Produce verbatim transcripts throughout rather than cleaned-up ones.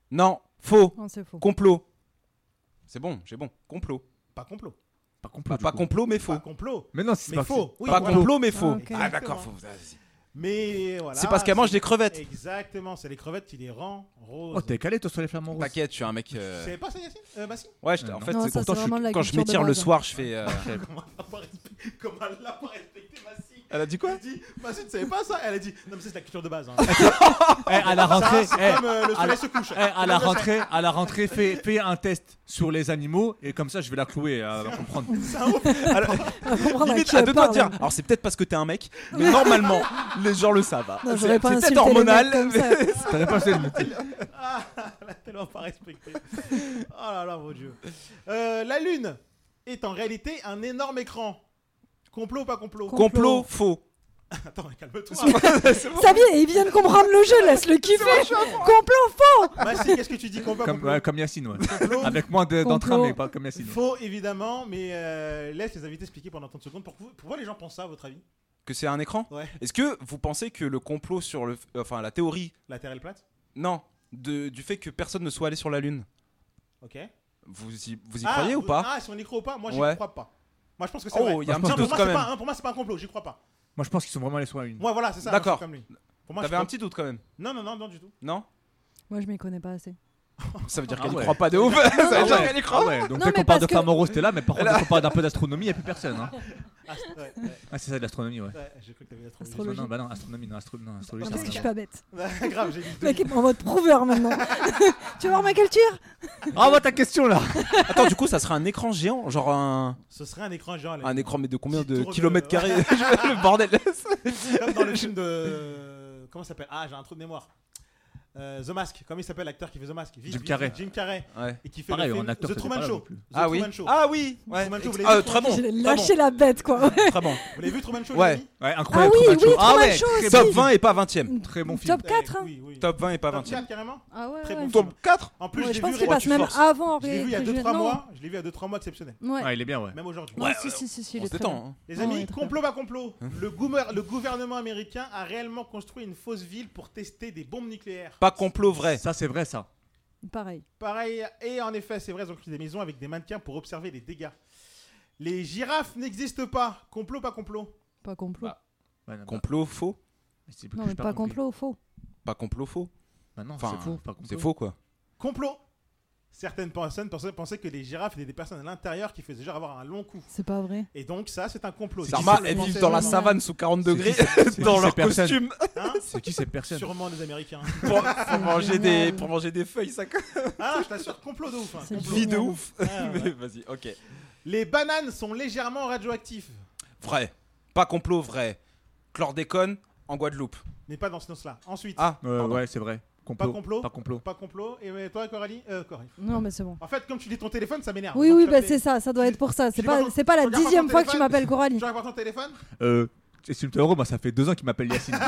Non, faux. Non, c'est faux. Complot. C'est bon, j'ai bon. Complot. Pas complot. Pas complot. Pas, pas complot, mais faux. Pas complot. Mais non, c'est Mais pas faux. Oui, pas voilà. complot, mais faux. Ah, ok. Ah, d'accord. Faut... Mais voilà. C'est parce qu'elle mange des crevettes. Exactement, c'est les crevettes qui les rend roses. Oh, t'es calé toi sur les flamants roses. T'inquiète, je suis un mec. Tu euh, savais pas ça, Yacine euh, Bassi Ouais, je- Euh, en non. fait, Non, c'est ça, pourtant c'est je suis- vraiment de la quand je culture de m'étire le base. soir, je fais. euh, Comment elle l'a pas respecté Comment elle l'a pas respecté, Bassi Elle a dit quoi? Elle a dit, Bassi, tu savais pas ça? Elle a dit, non, mais ça, c'est la culture de base. Hein. Eh, à la Ça, rentrée, c'est eh, comme euh, le à soleil la- se couche. eh, à la rentrée, à la rentrée, fais, fais un test sur les animaux et comme ça je vais la clouer, elle va comprendre. C'est un ouf. Alors, On va comprendre à limite, qui à elle deux doigts de parle. dire. Alors, c'est peut-être parce que t'es un mec, mais normalement, les gens le savent. hein. Non, C'est j'aurais pas c'est insulté peut-être les hormonal. mecs comme ça. T'aurais pas fait de noter. Ah, elle a tellement pas respecté. Oh là là, mon Dieu. Euh, la Lune est en réalité un énorme écran. Complot ou pas complot? Complot. Complot, faux. Attends, calme-toi. Ça vient, il vient de comprendre le jeu, laisse-le kiffer. Complot faux. Bassi, qu'est-ce que tu dis? Complot, Comme, complot ouais, comme Yacine, ouais. Complot. Avec moins de- d'entrain, Complot. mais pas comme Yacine. ouais. Faux, évidemment, mais euh, laisse les invités expliquer pendant trente secondes. Pourquoi, pourquoi les gens pensent ça, à votre avis? Que c'est un écran? Ouais. Est-ce que vous pensez que le complot sur le. Enfin, la théorie. La Terre est plate? Non. De, du fait que personne ne soit allé sur la Lune. Ok. Vous y, vous y Ah, croyez ou vous- pas? Ah, si on y croit ou pas? Moi, j'y Ouais. crois pas. Moi, je pense que c'est Oh, vrai. il y a un Moi, petit je Non, doute pour moi, quand c'est même. pas, un- pour moi, c'est pas un complot, j'y crois pas. Moi je pense qu'ils sont vraiment allés sur la lune. Moi, voilà, c'est ça. D'accord. moi, je suis comme lui. Pour moi, je T'avais un crois- petit doute quand même. Non, non, non, non, du tout. Non? Moi, je m'y connais pas assez. Ça veut dire Ah qu'elle y ouais. croit pas de ouf. Ça veut Ah dire ouais. qu'elle y croit. Ah ouais, donc Non, dès mais qu'on parle de parce que- flamants roses, t'es là, mais par contre, dès qu'on parle d'un peu d'astronomie, il n'y a plus personne. Hein. Ah, c'est- ouais, ouais, Ah, c'est ça de l'astronomie, ouais. ouais, j'ai cru que t'avais la Astrologie. Non, non, bah non, astronomie, non, astro... non astrologie. Parce ça que je n'a suis rien pas bête. Grave, j'ai dit deux. Mec est en mode prouveur maintenant. Tu veux voir ma culture? à voir. Ah, bah ta question là. Attends, du coup, ça serait un écran géant, genre un, Ce serait un écran géant. là. un écran mais de combien Qui de tourne, kilomètres euh, carrés? Le bordel. Comme dans le film de. Comment ça s'appelle? Ah, j'ai un trou de mémoire. Euh, The Mask. Comment il s'appelle l'acteur qui fait The Mask? Vite, Jim vite, Carrey. Jim Carrey. Ouais. Et qui fait Pareil, le en film acteur, The t'étais Truman pas là Show. non plus. The Ah oui. Truman Show. Ah oui. Ouais. Truman Show, vous l'avez Ah, vu, très bon. J'ai Très bon. lâché la bête, quoi. Très bon. Vous l'avez vu Truman Show? Ouais. les amis Ouais, Ah incroyable. oui, Truman oui, Show. Ah Truman ouais, Show très aussi. bon Top film. vingt et pas vingtième. Très bon film. Top quatre, hein. Oui, oui. Top vingt et pas Top vingtième. quatre, carrément. Ah ouais, Très ouais. bon Top quatre. En plus, Ouais, je je l'ai pense vu qu'il Ouais, passe tu même forces. avant. Je l'ai vu il y a que deux je- trois non. mois. Je l'ai vu il y a deux trois mois exceptionnel. Ouais. Ah, il est bien, ouais. Même aujourd'hui. Non, si, si, si, si, il On est se très bon. détend. hein. Les Ouais, amis, ouais, très complot pas complot. Le, gouver- le gouvernement américain a réellement construit une fausse ville pour tester des bombes nucléaires. Pas complot vrai. Ça, c'est vrai, ça. Pareil. Pareil, et en effet, c'est vrai, ils ont construit des maisons avec des mannequins pour observer les dégâts. Les girafes n'existent pas. Complot pas complot. Pas complot. Bah, Ouais, non, bah, Complot faux. c'est plus Non, que mais j'ai pas compris. complot, faux. Pas complot faux. Bah non, Enfin, c'est faux. Pas complot. C'est faux quoi. Complot. Certaines personnes pensaient, pensaient que les girafes étaient des personnes à l'intérieur qui faisaient genre avoir un long cou. C'est pas vrai. Et donc ça, c'est un complot. C'est Sarma, qui elles Pensez vivent dans la vraiment. savane sous quarante degrés c'est dans qui leur ces personnes costume Hein C'est qui cette personne? Sûrement des Américains. pour, pour manger des génial. pour manger des feuilles ça. Ah, je t'assure, complot de ouf. hein, C'est complot. Vie de Génial. ouf. Ah, Mais ouais. vas-y, ok. Les bananes sont légèrement radioactives, Vrai. Pas complot vrai. Chlordécone en Guadeloupe. mais pas dans ce sens-là. Ensuite, Ah. Euh, pardon. Ouais, c'est vrai. pas Complot. complot. Pas complot. Pas complot. Et euh, toi, Coralie euh, Coralie. Non, mais c'est bon. En fait, comme tu dis ton téléphone, ça m'énerve. Oui, Donc, oui, je bah t'appelais- c'est ça, ça doit être pour ça. C'est Tu pas, regardes- c'est pas la tu regardes pas dixième ton fois que tu téléphone m'appelles Coralie. Tu vas voir ton téléphone? Euh, Estime heureux, moi ça fait deux ans qu'il m'appelle Yacine.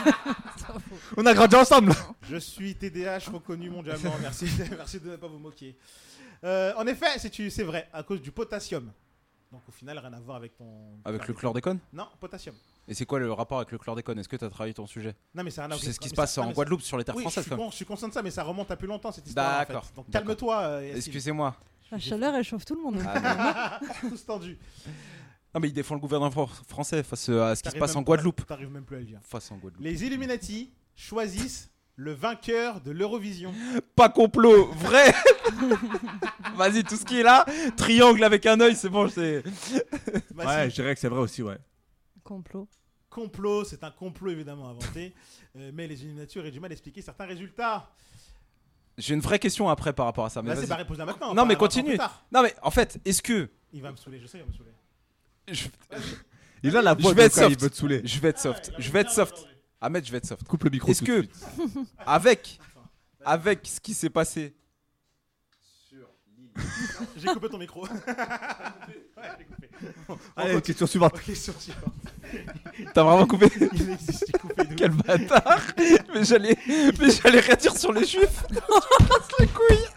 On a grandi ensemble. Je suis T D A H reconnu mondialement. Merci, merci de ne pas vous moquer. Euh, en effet, c'est, tu- c'est vrai, à cause du potassium. Donc au final, rien à voir avec ton. Avec le chlordécone. Non, potassium. Et c'est quoi le rapport avec le chlordécone? Est-ce que tu as travaillé ton sujet? Non, mais c'est rien à Tu sais ce qui mais se ça- passe non, en mais ça- Guadeloupe sur les terres Oui, je françaises suis, quand même. con- je suis conscient de ça, mais ça remonte à plus longtemps cette histoire. D'accord. En fait. Donc D'accord. calme-toi. euh, Yacine. Excusez-moi. La chaleur, elle chauffe tout le monde. Ah, non. Tous tendus. Non mais il défend le gouvernement fr- français face à ce qui se T'arrives passe même en pas- Guadeloupe. T'arrives même plus à le dire. Face en Guadeloupe. Les Illuminati choisissent le vainqueur de l'Eurovision. Pas complot, vrai. Vas-y, tout ce qui est là, triangle avec un œil, c'est bon, c'est. Bah, Ouais, si. je dirais que c'est vrai aussi, ouais. Complot. Complot, c'est un complot évidemment inventé, euh, mais les Illuminati auraient du mal à expliquer certains résultats. J'ai une vraie question après par rapport à ça. Mais Là, c'est vas-y. pas réponse là maintenant. Non, pas mais vingt ans continue. plus tard. Non mais en fait, est-ce que Il va me saouler, je sais, il va me saouler. je, Il a la Je voix vais de être quand il soft. veut te saouler. je vais être soft, je vais être soft. Ahmed, je vais être soft. Coupe le micro. Est-ce tout de que suite. avec avec ce qui s'est passé J'ai coupé ton micro. Ouais, j'ai coupé. Allez, question suivante. Ok, question suivante. T'as vraiment coupé? Il existe, j'ai coupé de Quel bâtard. Mais j'allais mais j'allais rien dire sur les juifs. Tu me casses les couilles.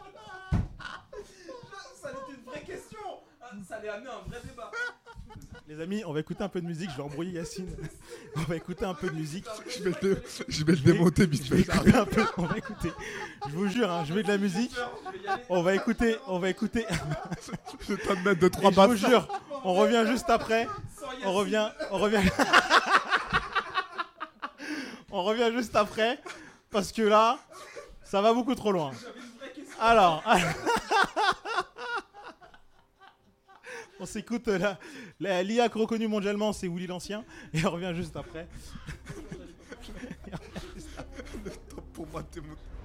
Ça allait être une vraie question. Ça allait amener un vrai débat. Les Les amis, on va écouter un peu de musique. Je vais embrouiller Yacine. On va écouter un peu de musique. Je vais le, je vais le démonter, vite Je vais fait. écouter un peu. On va écouter. Je vous jure, hein, je mets de la musique. On va écouter. On va écouter. Je vais te mettre deux, Et trois je baffes. vous jure, on revient juste après. On revient. On revient. On revient juste après. Parce que là, ça va beaucoup trop loin. Alors. On s'écoute la, la, l'I A reconnue mondialement, c'est Willy l'Ancien. Et on revient juste après. Pour moi, t'es mon-